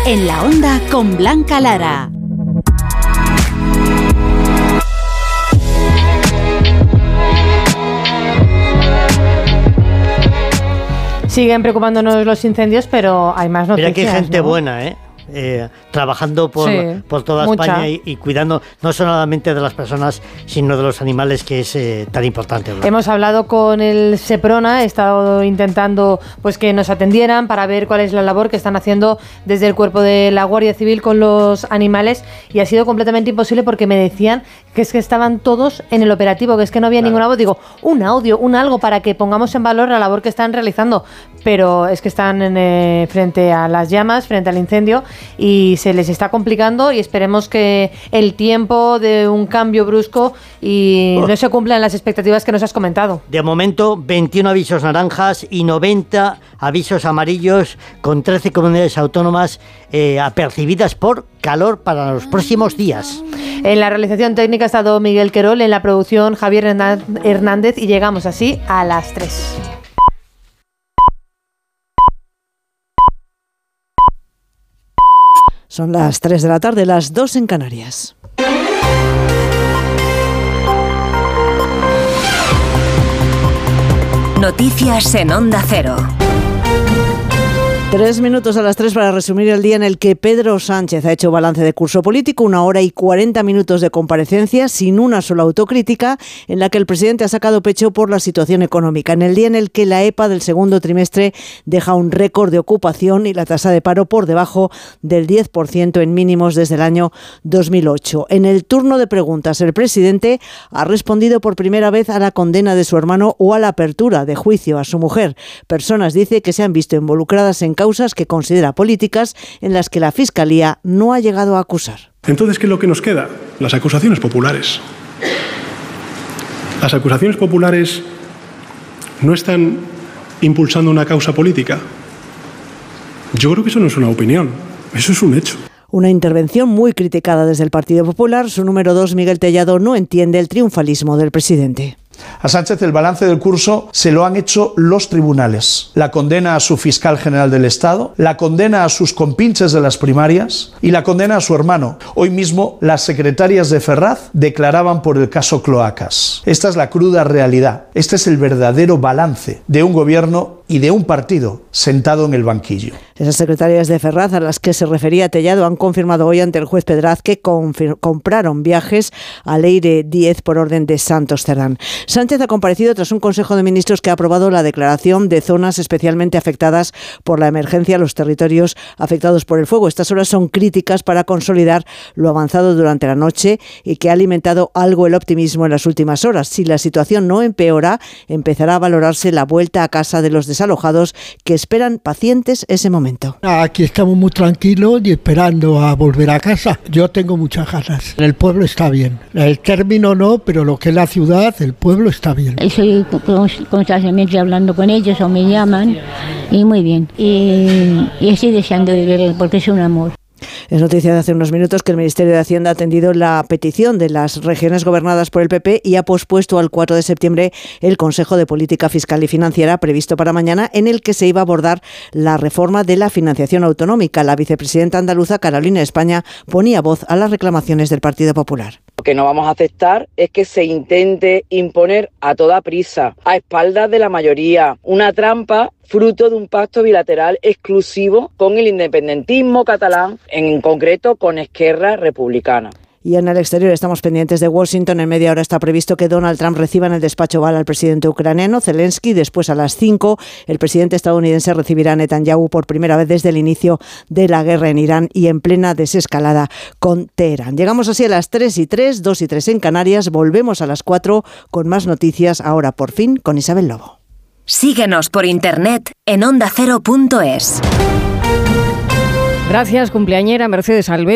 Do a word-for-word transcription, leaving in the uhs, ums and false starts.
En la Onda con Blanca Lara. Siguen preocupándonos los incendios, pero hay más noticias. Mira que hay gente ¿no? buena, ¿eh? Eh, trabajando por, sí, por toda mucha. España y, y cuidando no solamente de las personas, sino de los animales, que es eh, tan importante, ¿verdad? Hemos hablado con el Seprona, he estado intentando pues que nos atendieran para ver cuál es la labor que están haciendo desde el cuerpo de la Guardia Civil con los animales, y ha sido completamente imposible porque me decían que es que estaban todos en el operativo, que es que no había claro. ninguna voz. Digo, un audio, un algo para que pongamos en valor la labor que están realizando, pero es que están en, eh, frente a las llamas, frente al incendio, y se les está complicando, y esperemos que el tiempo de un cambio brusco y oh. no se cumplan las expectativas que nos has comentado. De momento, veintiuno avisos naranjas y noventa avisos amarillos, con trece comunidades autónomas eh, apercibidas por calor para los próximos días. En la realización técnica ha estado Miguel Querol, en la producción Javier Hernández, y llegamos así a las tres. Son las tres de la tarde, las dos en Canarias. Noticias en Onda Cero. Tres minutos a las tres para resumir el día en el que Pedro Sánchez ha hecho balance de curso político, una hora y cuarenta minutos de comparecencia sin una sola autocrítica, en la que el presidente ha sacado pecho por la situación económica, en el día en el que la E P A del segundo trimestre deja un récord de ocupación y la tasa de paro por debajo del diez por ciento en mínimos desde el año dos mil ocho. En el turno de preguntas, el presidente ha respondido por primera vez a la condena de su hermano o a la apertura de juicio a su mujer. Personas, dice, que se han visto involucradas en causas que considera políticas en las que la Fiscalía no ha llegado a acusar. Entonces, ¿qué es lo que nos queda? Las acusaciones populares. Las acusaciones populares no están impulsando una causa política. Yo creo que eso no es una opinión, eso es un hecho. Una intervención muy criticada desde el Partido Popular. Su número dos, Miguel Tellado, no entiende el triunfalismo del presidente. A Sánchez el balance del curso se lo han hecho los tribunales. La condena a su fiscal general del Estado, la condena a sus compinches de las primarias y la condena a su hermano. Hoy mismo las secretarias de Ferraz declaraban por el caso Cloacas. Esta es la cruda realidad. Este es el verdadero balance de un gobierno y de un partido sentado en el banquillo. Esas secretarias de Ferraz a las que se refería Tellado han confirmado hoy ante el juez Pedraz que confir- compraron viajes al Eire diez por orden de Santos Cerdán. Sánchez ha comparecido tras un Consejo de Ministros que ha aprobado la declaración de zonas especialmente afectadas por la emergencia, los territorios afectados por el fuego. Estas horas son críticas para consolidar lo avanzado durante la noche y que ha alimentado algo el optimismo en las últimas horas. Si la situación no empeora, empezará a valorarse la vuelta a casa de los desalojados que esperan pacientes ese momento. Aquí estamos muy tranquilos y esperando a volver a casa. Yo tengo muchas ganas. El pueblo está bien. El término no, pero lo que es la ciudad, el pueblo está bien. Estoy constantemente hablando con ellos o me llaman y muy bien. Y, y estoy deseando de ver porque es un amor. Es noticia de hace unos minutos que el Ministerio de Hacienda ha atendido la petición de las regiones gobernadas por el P P y ha pospuesto al cuatro de septiembre el Consejo de Política Fiscal y Financiera previsto para mañana, en el que se iba a abordar la reforma de la financiación autonómica. La vicepresidenta andaluza, Carolina España, ponía voz a las reclamaciones del Partido Popular. Lo que no vamos a aceptar es que se intente imponer a toda prisa, a espaldas de la mayoría, una trampa fruto de un pacto bilateral exclusivo con el independentismo catalán, en concreto con Esquerra Republicana. Y en el exterior estamos pendientes de Washington. En media hora está previsto que Donald Trump reciba en el despacho Oval al presidente ucraniano Zelensky. Después, a las cinco, el presidente estadounidense recibirá a Netanyahu por primera vez desde el inicio de la guerra en Irán y en plena desescalada con Teherán. Llegamos así a las tres y tres, dos y tres en Canarias. Volvemos a las cuatro con más noticias, ahora por fin con Isabel Lobo. Síguenos por internet en onda cero punto es. Gracias, cumpleañera Mercedes Alves.